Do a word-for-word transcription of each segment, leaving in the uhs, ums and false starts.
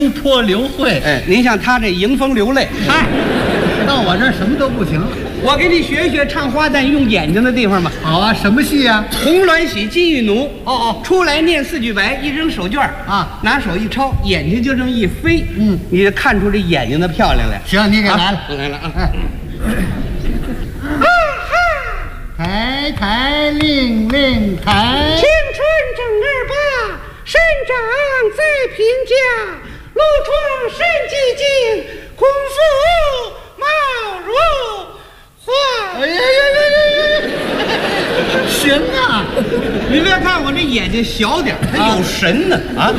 泼流会。 哎，您像他这迎风流泪， 嗨，到我这儿什么都不行。 我给你学一学唱花旦用眼睛的地方吧。 好啊，什么戏呀、啊？ 红鸾喜金玉奴。 哦哦， 出来念四句白，一扔手绢啊， 拿手一抄，眼睛就这么一飞。 嗯， 你就看出这眼睛的漂亮来。 行，你给来了， 啊、来了啊！ 哎，啊哈，抬抬令令抬， 青春正儿八，生长在贫家，陆创甚寂静，孔父貌如花。 哎呀呀呀呀呀！行啊！ 你别看我这眼睛小点，它有神呢啊！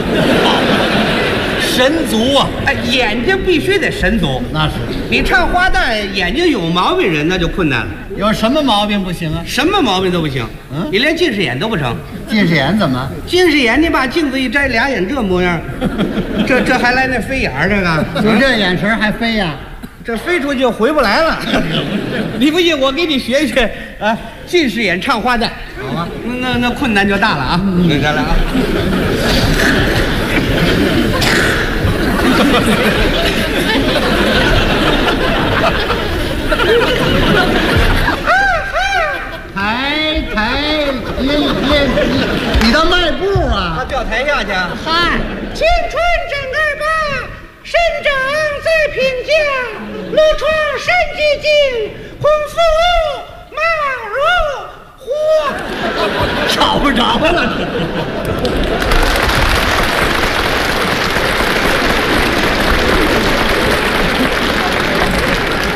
神足啊！ 哎，眼睛必须得神足。 那是你唱花旦，眼睛有毛病人那就困难了。 有什么毛病不行啊？ 什么毛病都不行。 嗯， 你连近视眼都不成。 近视眼怎么？ 近视眼，你把镜子一摘，俩眼这模样，这这还来那飞眼儿，这个你这眼神还飞呀、啊？ 这飞出去就回不来了。你不信，我给你学学啊，近视眼唱花旦。 好啊， 那那困难就大了啊！你再来啊！ 抬抬拎拎，你的迈步啊！ 他掉台下去啊！ 嗨， 青春正儿八，生长在贫家，陆创甚寂静，孔父貌如花。 找不着啊！